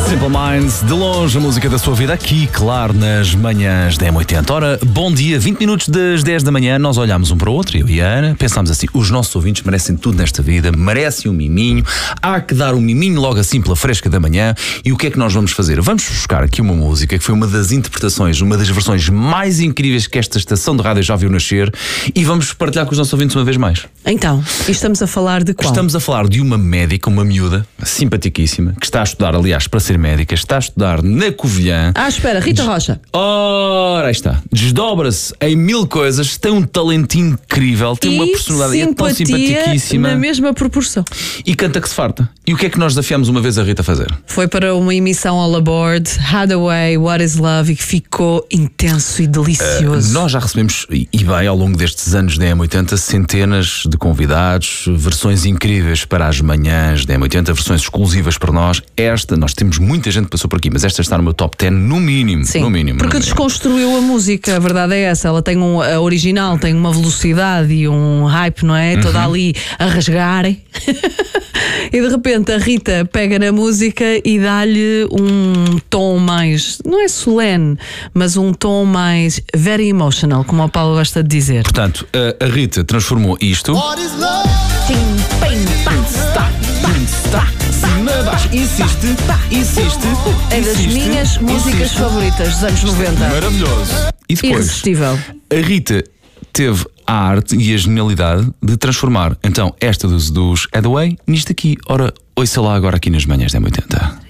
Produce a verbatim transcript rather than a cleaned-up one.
Simple Minds, de longe a música da sua vida aqui, claro, nas manhãs da M oitenta. Ora, bom dia, vinte minutos das dez da manhã, nós olhámos um para o outro, eu e a Ana, pensámos assim, os nossos ouvintes merecem tudo nesta vida, merecem um miminho, há que dar um miminho logo assim pela fresca da manhã. E o que é que nós vamos fazer? Vamos buscar aqui uma música que foi uma das interpretações, uma das versões mais incríveis que esta estação de rádio já viu nascer, e vamos partilhar com os nossos ouvintes uma vez mais. Então, e estamos a falar de qual? Estamos a falar de uma médica, uma miúda, simpaticíssima, que está a estudar, aliás, para ser médica, está a estudar na Covilhã. Ah, espera, Rita Rocha. Ora, aí está. Desdobra-se em mil coisas, tem um talento incrível, tem e uma personalidade é tão simpatia simpaticíssima. na mesma proporção. E canta que se farta. E o que é que nós desafiamos uma vez a Rita a fazer? Foi para uma emissão all aboard, Hathaway, What is Love, e que ficou intenso e delicioso. Uh, nós já recebemos, e bem, ao longo destes anos da M oitenta, centenas de convidados, versões incríveis para as manhãs da M oitenta, versões exclusivas para nós. Esta, nós temos muita gente que passou por aqui, mas esta está no meu top dez no mínimo. Sim, no mínimo porque no desconstruiu mínimo. a música, a verdade é essa. Ela tem um, a original tem uma velocidade e um hype, não é? Uhum. Toda ali a rasgar. E de repente a Rita pega na música e dá-lhe um tom mais, não é solene, mas um tom mais very emotional, como o Paulo gosta de dizer. Portanto, a, a Rita transformou isto. Insiste, insiste. É das insiste, minhas músicas insiste. favoritas dos anos noventa. Maravilhoso. E depois, irresistível. A Rita teve a arte e a genialidade de transformar então esta dos, dos Hathaway nisto aqui. Ora, ouça lá agora aqui nas manhãs da M oitenta.